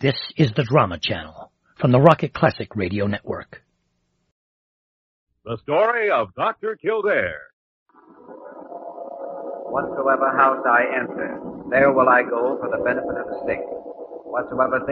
This is the Drama Channel from the Rocket Classic Radio Network. The story of Dr. Kildare. Whatsoever house I enter, there will I go for the benefit of the sick. Whatsoever